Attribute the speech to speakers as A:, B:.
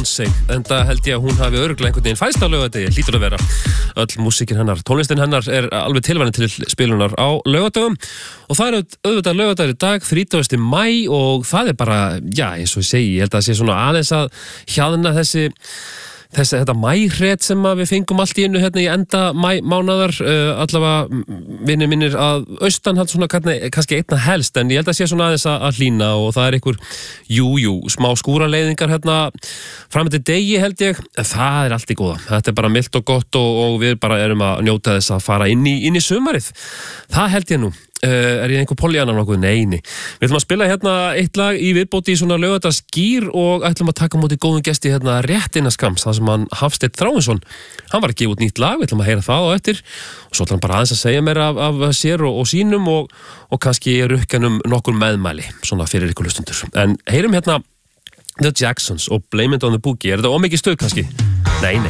A: Beyoncé, en það held ég að hún hafi örugglega einhvern veginn fæst á laugardegi, hlýtur að vera. Öll músíkin hennar, tónlistin hennar alveg tilvæni til spilunar á laugardögum og það auðvitað laugardagur í dag, 30. maí og það bara, já, eins og ég segi, ég held að það sé svona aðeins að hjaðna þetta mæhret sem við fengum allt í einu hérna í enda mánaðar, allavega vinir mínir að austan hann svona kannski einna helst, en ég held að sé svona aðeins að hlýna og það ykkur smá skúraleiðingar hérna fram eftir degi held ég, en það allt í góða, þetta bara milt og gott og við bara erum að njóta þess að fara inn í sumarið, það held ég nú. Er ég einhver Pollyanna nokkuð? Nei. Við ætlum að spila hérna eitt lag í viðbóti í svona laugardagsgír og ætlum að taka á móti góðum gesti hérna rétt innan skamms, það sem hann Hafsteinn Þráinsson, hann var að gefa út nýtt lag, við ætlum að heyra það á eftir og svo ætlum hann bara aðeins að segja mér af sér og sínum og kannski rukkanum nokkur meðmæli, svona fyrir ykkur hlustundur. En heyrum hérna The Jacksons og Blame It on the Boogie, þetta ómikið stöð kannski? Nei.